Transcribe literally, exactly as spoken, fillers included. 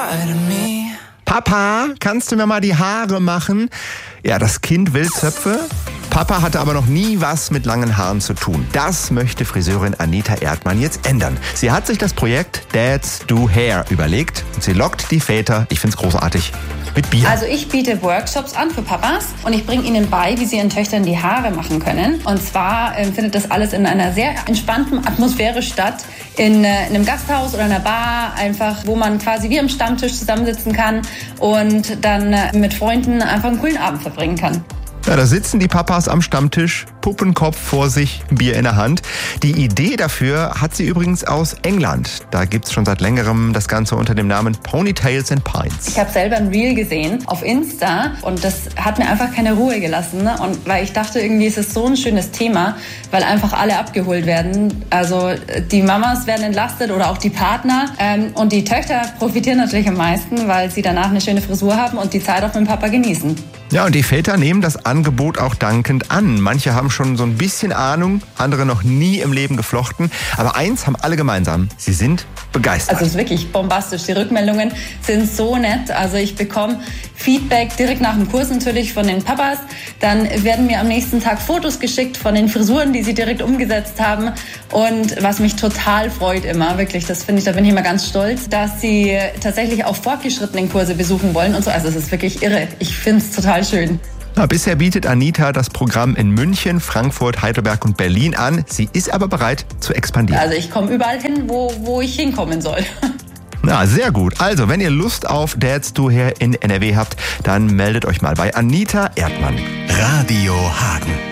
Papa, kannst du mir mal die Haare machen? Ja, das Kind will Zöpfe. Papa hatte aber noch nie was mit langen Haaren zu tun. Das möchte Friseurin Anita Erdmann jetzt ändern. Sie hat sich das Projekt Dads Do Hair überlegt und sie lockt die Väter, ich find's großartig, mit Bier. Also ich biete Workshops an für Papas und ich bringe ihnen bei, wie sie ihren Töchtern die Haare machen können. Und zwar äh, findet das alles in einer sehr entspannten Atmosphäre statt, in, äh, in einem Gasthaus oder einer Bar, einfach, wo man quasi wie am Stammtisch zusammensitzen kann und dann äh, mit Freunden einfach einen coolen Abend verbringen kann. Ja, da sitzen die Papas am Stammtisch, Puppenkopf vor sich, ein Bier in der Hand. Die Idee dafür hat sie übrigens aus England. Da gibt's schon seit längerem das Ganze unter dem Namen Ponytails and Pints. Ich habe selber ein Reel gesehen auf Insta und das hat mir einfach keine Ruhe gelassen. Ne? Und weil ich dachte, irgendwie ist es so ein schönes Thema, weil einfach alle abgeholt werden. Also die Mamas werden entlastet oder auch die Partner. Ähm, und die Töchter profitieren natürlich am meisten, weil sie danach eine schöne Frisur haben und die Zeit auch mit dem Papa genießen. Ja, und die Väter nehmen das Angebot auch dankend an. Manche haben schon so ein bisschen Ahnung, andere noch nie im Leben geflochten. Aber eins haben alle gemeinsam, sie sind begeistert. Also es ist wirklich bombastisch. Die Rückmeldungen sind so nett. Also ich bekomme Feedback direkt nach dem Kurs natürlich von den Papas. Dann werden mir am nächsten Tag Fotos geschickt von den Frisuren, die sie direkt umgesetzt haben. Und was mich total freut immer, wirklich, das finde ich, da bin ich immer ganz stolz, dass sie tatsächlich auch fortgeschrittenen Kurse besuchen wollen und so. Also es ist wirklich irre. Ich finde es total schön. Na, bisher bietet Anita das Programm in München, Frankfurt, Heidelberg und Berlin an. Sie ist aber bereit zu expandieren. Also ich komme überall hin, wo, wo ich hinkommen soll. Na, sehr gut. Also, wenn ihr Lust auf Dads Do Hair in N R W habt, dann meldet euch mal bei Anita Erdmann. Radio Hagen.